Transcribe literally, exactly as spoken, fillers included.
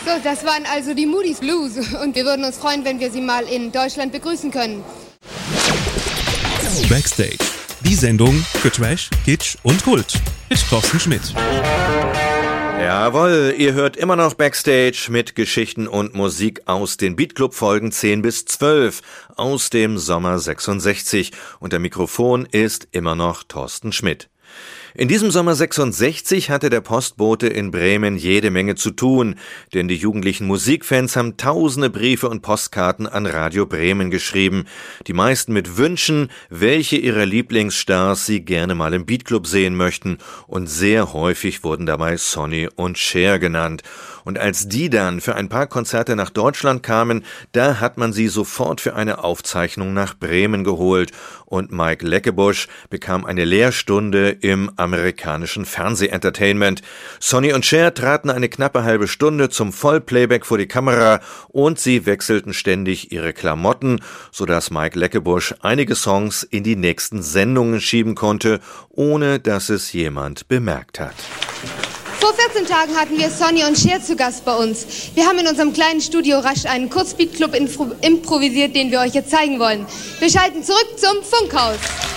So, das waren also die Moody's Blues und wir würden uns freuen, wenn wir Sie mal in Deutschland begrüßen können. Backstage, die Sendung für Trash, Kitsch und Kult mit Thorsten Schmidt. Jawohl, ihr hört immer noch Backstage mit Geschichten und Musik aus den Beatclub-Folgen zehn bis zwölf aus dem Sommer sechsundsechzig und der Mikrofon ist immer noch Thorsten Schmidt. In diesem Sommer sechsundsechzig hatte der Postbote in Bremen jede Menge zu tun, denn die jugendlichen Musikfans haben tausende Briefe und Postkarten an Radio Bremen geschrieben, die meisten mit Wünschen, welche ihrer Lieblingsstars sie gerne mal im Beatclub sehen möchten, und sehr häufig wurden dabei Sonny und Cher genannt. Und als die dann für ein paar Konzerte nach Deutschland kamen, da hat man sie sofort für eine Aufzeichnung nach Bremen geholt und Mike Leckebusch bekam eine Lehrstunde im amerikanischen Fernsehentertainment. Sonny und Cher traten eine knappe halbe Stunde zum Vollplayback vor die Kamera und sie wechselten ständig ihre Klamotten, sodass Mike Leckebusch einige Songs in die nächsten Sendungen schieben konnte, ohne dass es jemand bemerkt hat. Vor vierzehn Tagen hatten wir Sonny und Cher zu Gast bei uns. Wir haben in unserem kleinen Studio rasch einen Kurzbeat-Club improvisiert, den wir euch jetzt zeigen wollen. Wir schalten zurück zum Funkhaus.